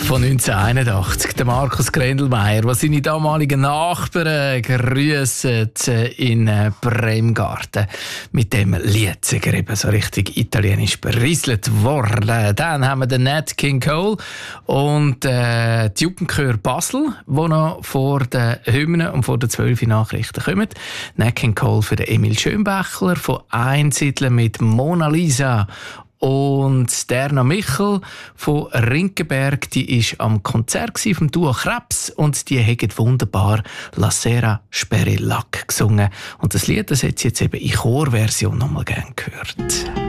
von 1981, der Markus Grendelmeier, der seine damaligen Nachbarn grüsset in Bremgarten. Mit dem Lied sind er eben so richtig italienisch berieselt worden. Dann haben wir den Nat King Cole und die Jugendchör Basel, die noch vor den Hymnen und vor den 12 Nachrichten kommen. Nat King Cole für den Emil Schönbächler von Einsiedeln mit Mona Lisa. Und der Erna Michel von Rinkenberg, die ist am Konzert vom Duo Krebs und die haben wunderbar «La Sera Sperillac» gesungen. Und das Lied, das hat sie jetzt eben in Chorversion noch mal gerne gehört.